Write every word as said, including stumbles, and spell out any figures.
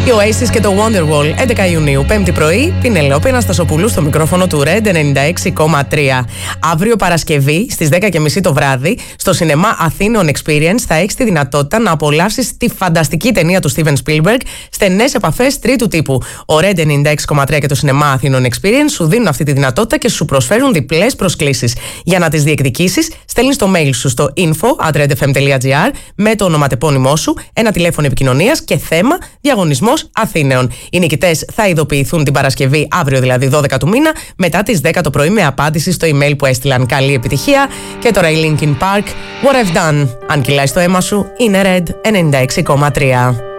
Η Oasis και το Wonderwall, έντεκα Ιουνίου, πέμπτη πρωί, Πινελόπη Αναστασοπούλου στο μικρόφωνο του Red ενενήντα έξι κόμμα τρία. Αύριο Παρασκευή στις δέκα και μισή το βράδυ, στο σινεμά Athenon Experience, θα έχεις τη δυνατότητα να απολαύσεις τη φανταστική ταινία του Steven Spielberg, Στενές επαφές τρίτου τύπου. Ο Red ενενήντα έξι κόμμα τρία και το σινεμά Athenon Experience σου δίνουν αυτή τη δυνατότητα και σου προσφέρουν διπλές προσκλήσεις. Για να τις διεκδικήσεις, στέλνεις το mail σου στο info at redfm.gr με το ονοματεπώνυμό σου, ένα τηλέφωνο επικοινωνίας και θέμα διαγωνισμός Αθήνεων. Οι νικητές θα ειδοποιηθούν την Παρασκευή, αύριο δηλαδή δώδεκα του μήνα, μετά τις δέκα το πρωί με απάντηση στο email που έστειλαν. Καλή επιτυχία. Και τώρα η Linkin Park, What I've Done. Αν κυλάει στο αίμα σου, είναι Red ενενήντα έξι κόμμα τρία.